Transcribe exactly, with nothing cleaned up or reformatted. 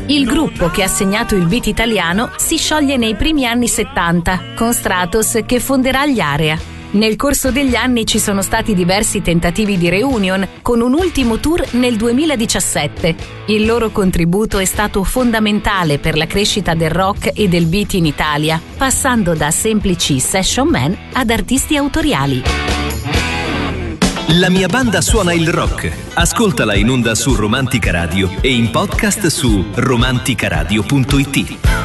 Il gruppo che ha segnato il beat italiano si scioglie nei primi anni settanta, con Stratos che fonderà gli Area. Nel corso degli anni ci sono stati diversi tentativi di reunion, con un ultimo tour nel duemiladiciassette. Il loro contributo è stato fondamentale per la crescita del rock e del beat in Italia, passando da semplici session man ad artisti autoriali. La mia banda suona il rock. Ascoltala in onda su Romantica Radio e in podcast su romanticaradio punto it.